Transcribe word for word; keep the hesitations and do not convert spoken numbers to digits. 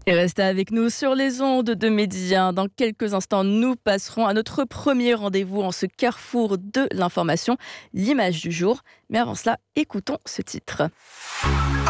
Et restez avec nous sur les ondes de Média. Dans quelques instants, nous passerons à notre premier rendez-vous en ce carrefour de l'information, l'image du jour. Mais avant cela, écoutons ce titre.